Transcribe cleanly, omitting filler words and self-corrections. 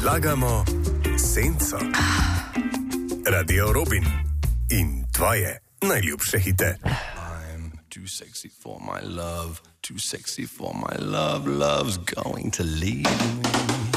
Predlagamo senco. Radio Robin in tvoje najljubše hite. I'm too sexy for my love, too sexy for my love, love's going to leave me.